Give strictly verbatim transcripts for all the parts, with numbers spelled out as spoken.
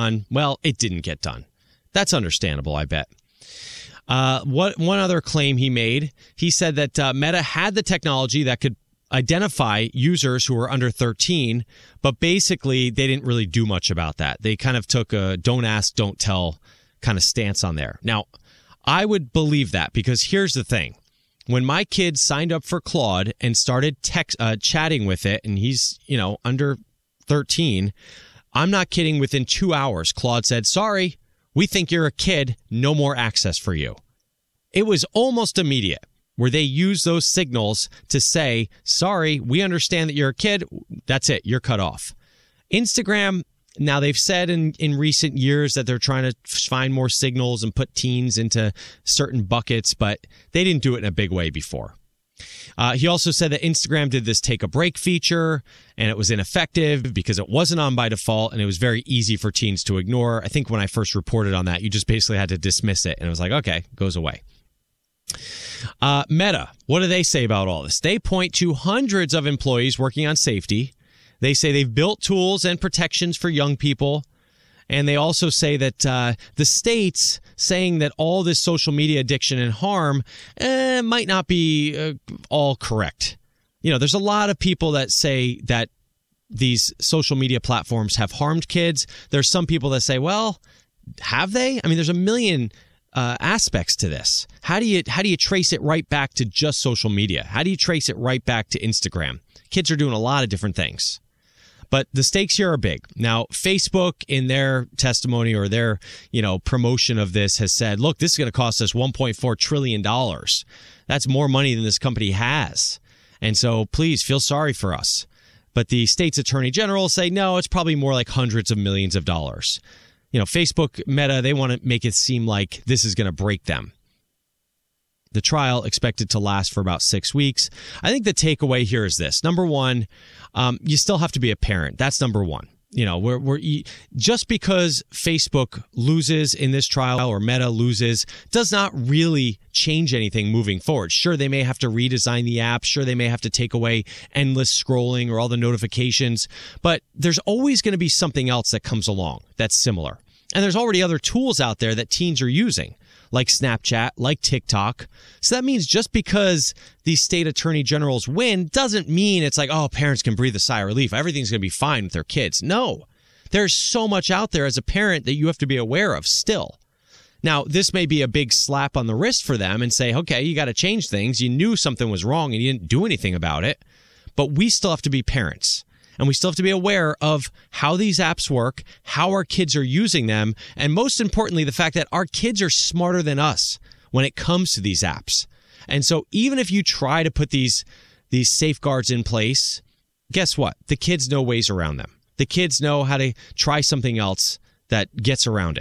done. Well, it didn't get done. That's understandable, I bet. Uh, what one other claim he made, he said that uh, Meta had the technology that could identify users who were under thirteen, but basically they didn't really do much about that. They kind of took a don't ask, don't tell kind of stance on there. Now, I would believe that because here's the thing. When my kid signed up for Claude and started text, uh, chatting with it, and he's, you know, under thirteen, I'm not kidding, within two hours, Claude said, sorry, we think you're a kid, no more access for you. It was almost immediate where they use those signals to say, sorry, we understand that you're a kid. That's it. You're cut off. Instagram, now they've said in, in recent years that they're trying to find more signals and put teens into certain buckets, but they didn't do it in a big way before. Uh, he also said that Instagram did this take a break feature and it was ineffective because it wasn't on by default and it was very easy for teens to ignore. I think when I first reported on that, you just basically had to dismiss it and it was like, okay, goes away. Uh, Meta, what do they say about all this? They point to hundreds of employees working on safety. They say they've built tools and protections for young people. And they also say that uh, the states saying that all this social media addiction and harm eh, might not be uh, all correct. You know, there's a lot of people that say that these social media platforms have harmed kids. There's some people that say, well, have they? I mean, there's a million uh, aspects to this. How do you how do you trace it right back to just social media? How do you trace it right back to Instagram? Kids are doing a lot of different things. But the stakes here are big. Now, Facebook, in their testimony or their, you know, promotion of this, has said, look, this is going to cost us one point four trillion dollars. That's more money than this company has. And so please feel sorry for us. But the state's attorney general say, no, it's probably more like hundreds of millions of dollars. You know, Facebook, Meta, they want to make it seem like this is going to break them. The trial expected to last for about six weeks. I think the takeaway here is this. Number one, um, you still have to be a parent. That's number one. You know, we're, we're just because Facebook loses in this trial or Meta loses does not really change anything moving forward. Sure, they may have to redesign the app. Sure, they may have to take away endless scrolling or all the notifications. But there's always going to be something else that comes along that's similar. And there's already other tools out there that teens are using, like Snapchat, like TikTok. So that means just because these state attorney generals win doesn't mean it's like, oh, parents can breathe a sigh of relief. Everything's going to be fine with their kids. No, there's so much out there as a parent that you have to be aware of still. Now, this may be a big slap on the wrist for them and say, okay, you got to change things. You knew something was wrong and you didn't do anything about it. But we still have to be parents. And we still have to be aware of how these apps work, how our kids are using them, and most importantly, the fact that our kids are smarter than us when it comes to these apps. And so even if you try to put these these safeguards in place, guess what? The kids know ways around them. The kids know how to try something else that gets around it.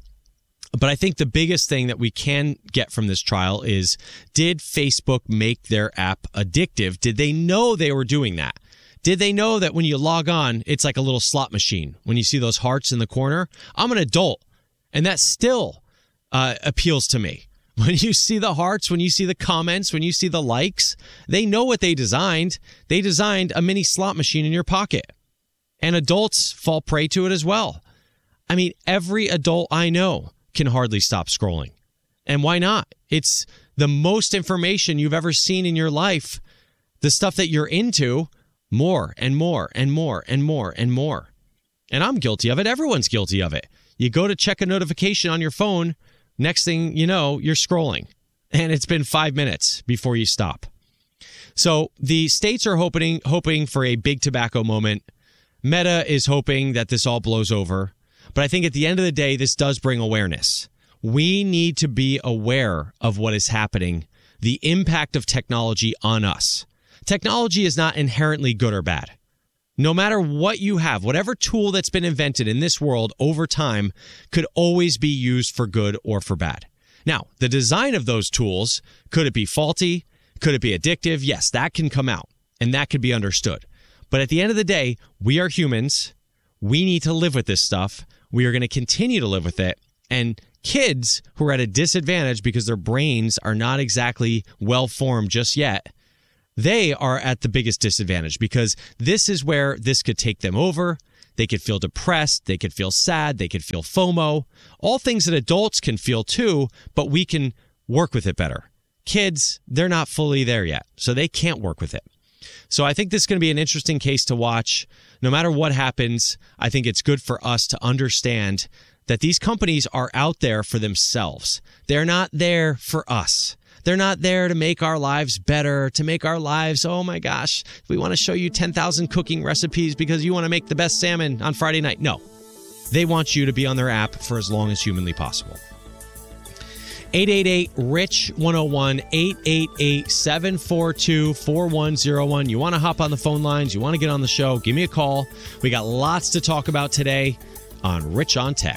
But I think the biggest thing that we can get from this trial is, did Facebook make their app addictive? Did they know they were doing that? Did they know that when you log on, it's like a little slot machine? When you see those hearts in the corner, I'm an adult, and that still uh, appeals to me. When you see the hearts, when you see the comments, when you see the likes, they know what they designed. They designed a mini slot machine in your pocket, and adults fall prey to it as well. I mean, every adult I know can hardly stop scrolling. And why not? It's the most information you've ever seen in your life, the stuff that you're into. More and more and more and more and more. And I'm guilty of it. Everyone's guilty of it. You go to check a notification on your phone. Next thing you know, you're scrolling. And it's been five minutes before you stop. So the states are hoping, hoping for a big tobacco moment. Meta is hoping that this all blows over. But I think at the end of the day, this does bring awareness. We need to be aware of what is happening, the impact of technology on us. Technology is not inherently good or bad. No matter what you have, whatever tool that's been invented in this world over time could always be used for good or for bad. Now, the design of those tools, could it be faulty? Could it be addictive? Yes, that can come out and that could be understood. But at the end of the day, we are humans. We need to live with this stuff. We are going to continue to live with it. And kids who are at a disadvantage because their brains are not exactly well formed just yet, they are at the biggest disadvantage because this is where this could take them over. They could feel depressed. They could feel sad. They could feel FOMO. All things that adults can feel too, but we can work with it better. Kids, they're not fully there yet, so they can't work with it. So I think this is going to be an interesting case to watch. No matter what happens, I think it's good for us to understand that these companies are out there for themselves. They're not there for us. They're not there to make our lives better, to make our lives, oh my gosh, we want to show you ten thousand cooking recipes because you want to make the best salmon on Friday night. No, they want you to be on their app for as long as humanly possible. eight eight eight, R I C H, one oh one, eight eight eight, seven four two, four one oh one. You want to hop on the phone lines, you want to get on the show, give me a call. We got lots to talk about today on Rich on Tech.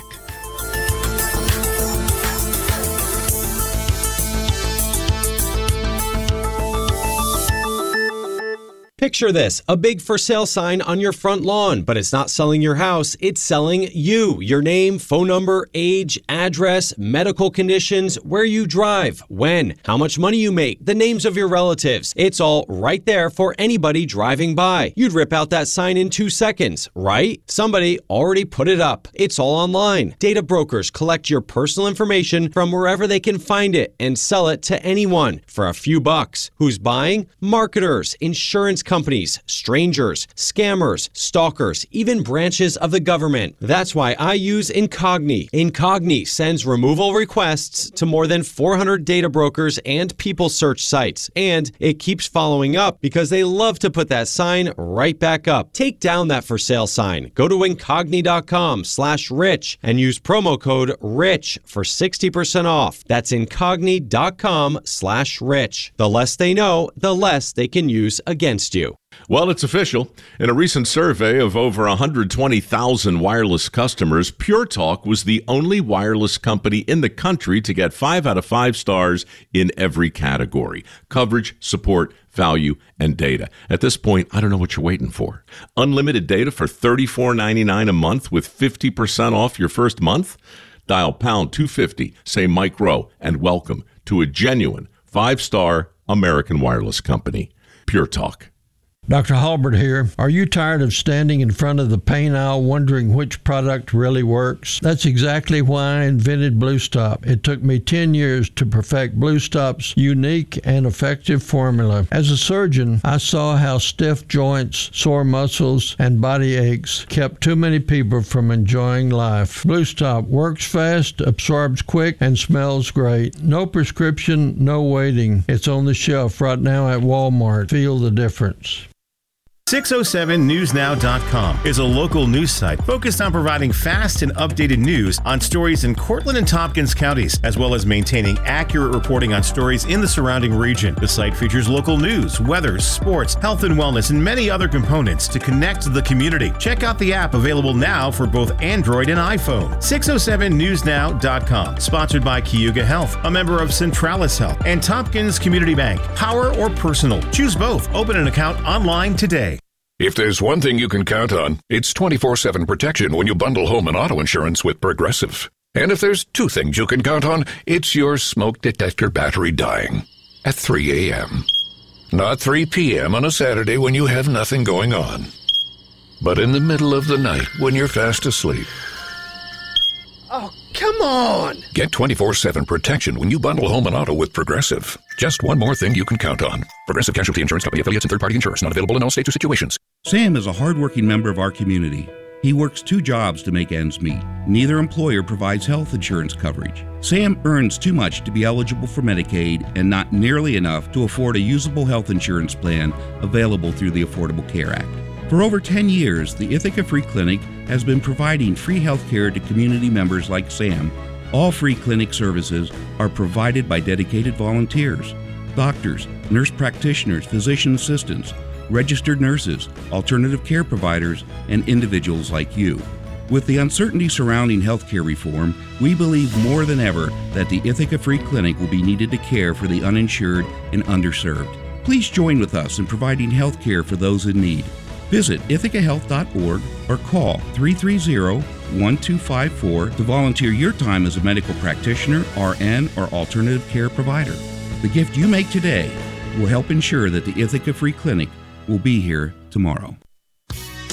Picture this, a big for sale sign on your front lawn, but it's not selling your house, it's selling you. Your name, phone number, age, address, medical conditions, where you drive, when, how much money you make, the names of your relatives. It's all right there for anybody driving by. You'd rip out that sign in two seconds, right? Somebody already put it up. It's all online. Data brokers collect your personal information from wherever they can find it and sell it to anyone for a few bucks. Who's buying? Marketers, insurance companies, strangers, scammers, stalkers, even branches of the government. That's why I use Incogni. Incogni sends removal requests to more than four hundred data brokers and people search sites. And it keeps following up because they love to put that sign right back up. Take down that for sale sign. Go to Incogni.com slash rich and use promo code RICH for sixty percent off. That's Incogni.com slash rich. The less they know, the less they can use against you. Well, it's official. In a recent survey of over one hundred twenty thousand wireless customers, Pure Talk was the only wireless company in the country to get five out of five stars in every category: coverage, support, value, and data. At this point, I don't know what you're waiting for. Unlimited data for thirty-four ninety-nine a month with fifty percent off your first month? Dial pound two fifty, say Mike Rowe, and welcome to a genuine five-star American wireless company. Pure Talk. Doctor Halbert here. Are you tired of standing in front of the pain aisle wondering which product really works? That's exactly why I invented Blue Stop. It took me ten years to perfect Blue Stop's unique and effective formula. As a surgeon, I saw how stiff joints, sore muscles, and body aches kept too many people from enjoying life. Blue Stop works fast, absorbs quick, and smells great. No prescription, no waiting. It's on the shelf right now at Walmart. Feel the difference. six oh seven news now dot com is a local news site focused on providing fast and updated news on stories in Cortland and Tompkins counties, as well as maintaining accurate reporting on stories in the surrounding region. The site features local news, weather, sports, health and wellness, and many other components to connect the community. Check out the app available now for both Android and iPhone. six oh seven news now dot com, sponsored by Cayuga Health, a member of Centralis Health, and Tompkins Community Bank. Power or personal? Choose both. Open an account online today. If there's one thing you can count on, it's twenty-four seven protection when you bundle home and auto insurance with Progressive. And if there's two things you can count on, it's your smoke detector battery dying at three a.m. Not three p.m. on a Saturday when you have nothing going on, but in the middle of the night when you're fast asleep. Oh, come on! Get twenty-four seven protection when you bundle home and auto with Progressive. Just one more thing you can count on. Progressive Casualty Insurance Company, affiliates, and third-party insurers. Not available in all states or situations. Sam is a hardworking member of our community. He works two jobs to make ends meet. Neither employer provides health insurance coverage. Sam earns too much to be eligible for Medicaid and not nearly enough to afford a usable health insurance plan available through the Affordable Care Act. For over ten years, the Ithaca Free Clinic has been providing free health care to community members like Sam. All free clinic services are provided by dedicated volunteers, doctors, nurse practitioners, physician assistants, registered nurses, alternative care providers, and individuals like you. With the uncertainty surrounding healthcare reform, we believe more than ever that the Ithaca Free Clinic will be needed to care for the uninsured and underserved. Please join with us in providing health care for those in need. Visit ithaca health dot org or call three three zero, one two five four to volunteer your time as a medical practitioner, R N, or alternative care provider. The gift you make today will help ensure that the Ithaca Free Clinic will be here tomorrow.